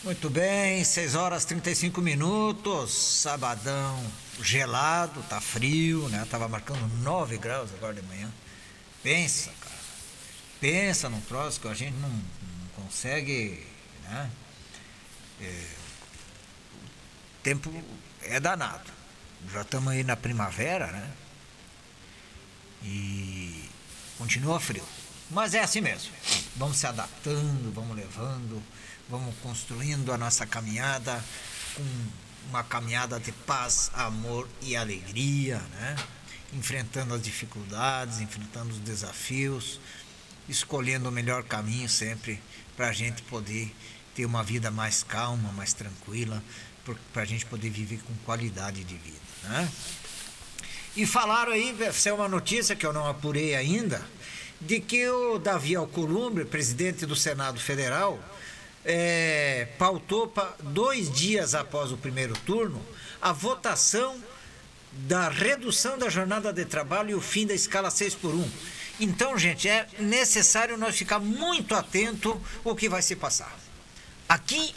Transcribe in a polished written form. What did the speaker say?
Muito bem, 6 horas e 35 minutos, sabadão gelado, tá frio, né? Tava marcando 9 graus agora de manhã. Pensa, cara, pensa num troço que a gente não consegue, né? O tempo é danado. Já estamos aí na primavera, né? E continua frio. Mas é assim mesmo. Vamos se adaptando, vamos levando, vamos construindo a nossa caminhada com uma caminhada de paz, amor e alegria, né? Enfrentando as dificuldades, enfrentando os desafios, escolhendo o melhor caminho sempre para a gente poder ter uma vida mais calma, mais tranquila, para a gente poder viver com qualidade de vida, né? E falaram aí, essa é uma notícia que eu não apurei ainda, de que o Davi Alcolumbre, presidente do Senado Federal, pautou para 2 dias após o primeiro turno a votação da redução da jornada de trabalho e o fim da escala 6x1. Então, gente, é necessário nós ficar muito atento ao que vai se passar. Aqui